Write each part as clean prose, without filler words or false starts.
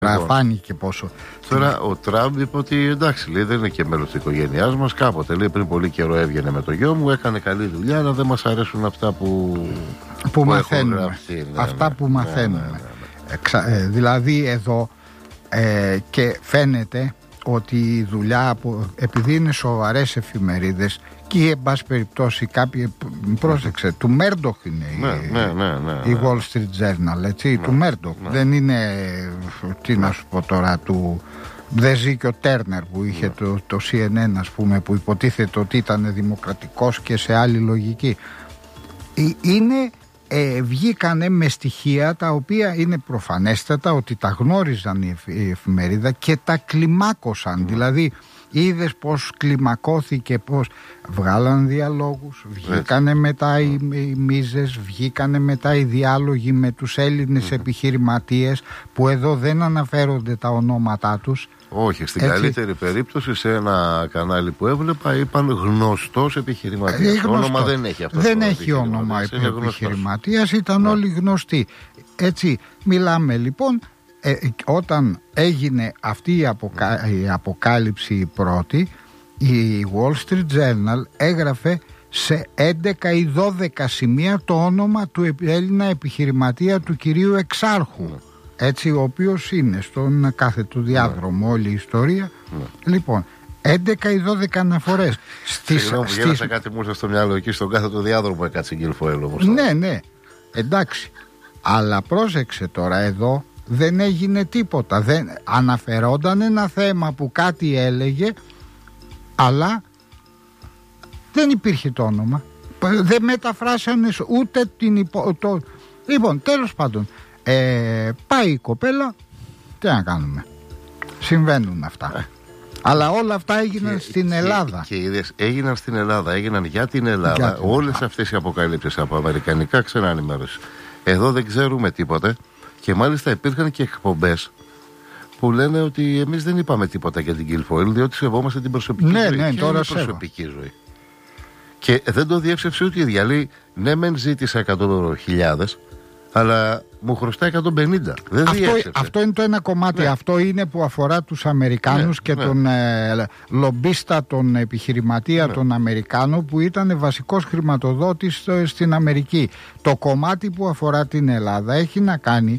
Φάνηκε πόσο. Τώρα ο Τραμπ είπε ότι εντάξει, λέει, δεν είναι και μέλος της οικογένειάς μας. Κάποτε, λέει, πριν πολύ καιρό έβγαινε με το γιο μου, έκανε καλή δουλειά, αλλά δεν μας αρέσουν αυτά που μαθαίνουμε. Γράψει, αυτά που μαθαίνουμε. Δηλαδή εδώ και φαίνεται ότι η δουλειά, επειδή είναι σοβαρές εφημερίδες και εν πάση περιπτώσει κάποιοι, πρόσεξε, του Μέρντοχ είναι η Wall Street Journal, έτσι, του Μέρντοχ, δεν είναι, τι να σου πω τώρα, δεν ζει και ο Τέρνερ που είχε το CNN, ας πούμε, που υποτίθεται ότι ήταν δημοκρατικός και σε άλλη λογική. Βγήκανε με στοιχεία τα οποία είναι προφανέστατα ότι τα γνώριζαν η εφημερίδα και τα κλιμάκωσαν. Δηλαδή είδες πως κλιμακώθηκε, πως βγάλαν διαλόγους, βγήκανε μετά οι μίζες, βγήκανε μετά οι διάλογοι με τους Έλληνες επιχειρηματίες που εδώ δεν αναφέρονται τα ονόματά τους. Όχι, στην καλύτερη περίπτωση σε ένα κανάλι που έβλεπα είπαν γνωστός επιχειρηματίας. Όνομα δεν έχει αυτό. Δεν έχει όνομα επιχειρηματίας, ήταν όλοι γνωστοί. Έτσι μιλάμε λοιπόν, όταν έγινε αυτή η αποκάλυψη η πρώτη, η Wall Street Journal έγραφε σε 11 ή 12 σημεία το όνομα του Έλληνα επιχειρηματία του κυρίου Εξάρχου. Έτσι, ο οποίος είναι στον κάθετο διάδρομο όλη η ιστορία. Λοιπόν, 11 ή 12 αναφορές. Συγγνώμη που γέλασα, κάτι μου ήρθε στο μυαλό εκεί στον κάθετο διάδρομο έκατσε Γκυλφοέλ όμως. Ναι, εντάξει. Αλλά πρόσεξε τώρα, εδώ δεν έγινε τίποτα. Αναφερόταν ένα θέμα που κάτι έλεγε, αλλά δεν υπήρχε το όνομα. Δεν μεταφράσανε ούτε την Λοιπόν, τέλος πάντων, πάει η κοπέλα, τι να κάνουμε, συμβαίνουν αυτά. Αλλά όλα αυτά έγιναν στην Ελλάδα. Και είδες, έγιναν στην Ελλάδα, έγιναν για την Ελλάδα. Όλες αυτές οι αποκαλύψεις από αμερικανικά ξένα ενημέρωση. Εδώ δεν ξέρουμε τίποτα. Και μάλιστα υπήρχαν και εκπομπές που λένε ότι εμείς δεν είπαμε τίποτα για την Γκυλφοέλ, διότι σεβόμαστε την προσωπική ζωή. Ναι, τώρα είναι προσωπική ζωή. Και δεν το διέψευσε ούτε η ίδια. Λέει, ναι, μεν ζήτησα 100.000, αλλά μου χρωστάει 150. Αυτό είναι το ένα κομμάτι. Αυτό είναι που αφορά τους Αμερικάνους και τον λομπίστα, τον επιχειρηματία τον Αμερικάνο, που ήταν βασικός χρηματοδότης στην Αμερική. Το κομμάτι που αφορά την Ελλάδα έχει να κάνει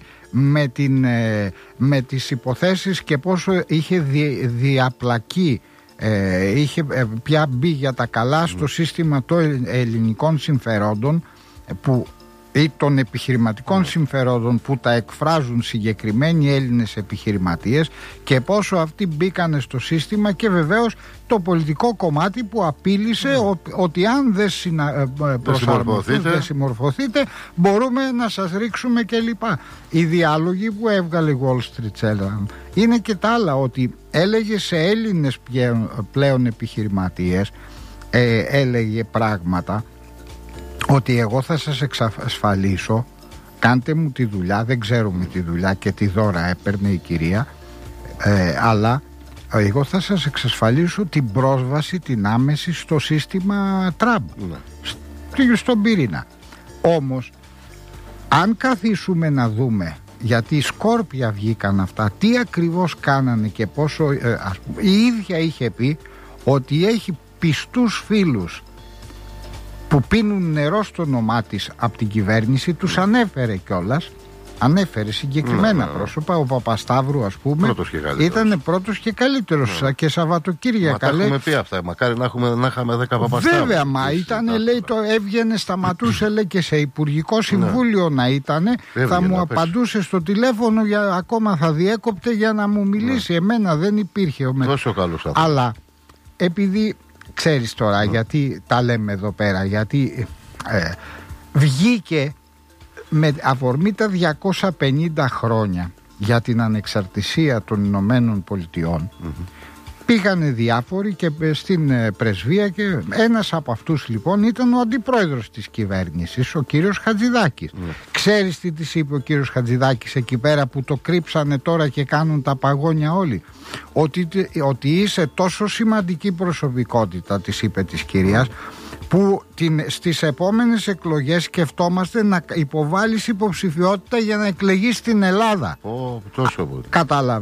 με τις υποθέσεις και πόσο είχε διαπλακεί, είχε πια μπει για τα καλά στο σύστημα των ελληνικών συμφερόντων ή των επιχειρηματικών συμφερόντων που τα εκφράζουν συγκεκριμένοι Έλληνες επιχειρηματίες, και πόσο αυτοί μπήκανε στο σύστημα, και βεβαίως το πολιτικό κομμάτι που απείλησε ότι αν δεν προσαρμοστείτε, δεν συμμορφωθείτε, μπορούμε να σας ρίξουμε κλπ. Οι διάλογοι που έβγαλε η Wall Street Journal είναι και τα άλλα, ότι έλεγε σε Έλληνες πλέον επιχειρηματίες, έλεγε πράγματα ότι εγώ θα σας εξασφαλίσω, κάντε μου τη δουλειά, δεν ξέρουμε τη δουλειά και τι δώρα έπαιρνε η κυρία, αλλά εγώ θα σας εξασφαλίσω την πρόσβαση, την άμεση στο σύστημα Τραμπ, στον πυρήνα. Όμως αν καθίσουμε να δούμε, γιατί σκόρπια βγήκαν αυτά, τι ακριβώς κάνανε και πόσο, ας πούμε, η ίδια είχε πει ότι έχει πιστούς φίλους που πίνουν νερό στο όνομά της από την κυβέρνηση. Τους ανέφερε κιόλας, ανέφερε συγκεκριμένα πρόσωπα. Ο Παπασταύρου, ας πούμε, ήταν πρώτος και καλύτερος και Σαββατοκύριακα. Τα έχουμε πει αυτά, μακάρι να είχαμε 10 Παπασταύρου. Βέβαια, μα ήταν, λέει, έβγαινε, σταματούσε, λέει, και σε Υπουργικό Συμβούλιο να ήταν, θα μου απαντούσε στο τηλέφωνο, ακόμα θα διέκοπτε για να μου μιλήσει. Εμένα δεν υπήρχε τόσο καλός άνθρωπος. Αλλά επειδή ξέρεις τώρα γιατί τα λέμε εδώ πέρα, γιατί βγήκε με αφορμή τα 250 χρόνια για την ανεξαρτησία των Ηνωμένων Πολιτειών. Πήγανε διάφοροι και στην πρεσβεία, και ένας από αυτούς λοιπόν ήταν ο αντιπρόεδρος της κυβέρνησης, ο κύριος Χατζηδάκης. Ξέρεις τι της είπε ο κύριος Χατζηδάκης εκεί πέρα, που το κρύψανε τώρα και κάνουν τα παγόνια όλοι? Ότι είσαι τόσο σημαντική προσωπικότητα, της είπε, της κυρίας, που στις επόμενες εκλογές σκεφτόμαστε να υποβάλεις υποψηφιότητα για να εκλεγείς στην Ελλάδα. Τόσο πολύ. Κατάλαβε.